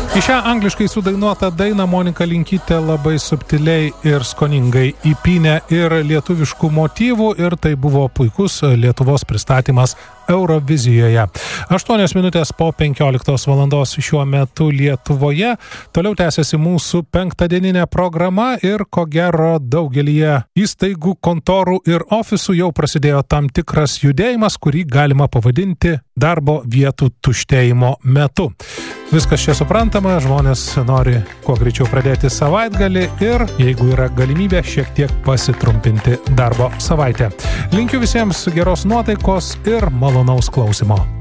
Į šią angliškai sudainuotą dainą Monika Linkytė labai subtiliai ir skoningai įpynė ir lietuviškų motyvų, ir tai buvo puikus Lietuvos pristatymas Eurovizijoje. 8 minutės po 15 valandos šiuo metu Lietuvoje. Toliau tęsiasi mūsų penktadieninė programa ir ko gero daugelyje įstaigų, kontorų ir ofisų jau prasidėjo tam tikras judėjimas, kurį galima pavadinti darbo vietų tuštėjimo metu. Viskas čia suprantama, žmonės nori kuo greičiau pradėti savaitgalį ir, jeigu yra galimybė, šiek tiek pasitrumpinti darbo savaitę. Linkiu visiems geros nuotaikos ir malonaus klausimo.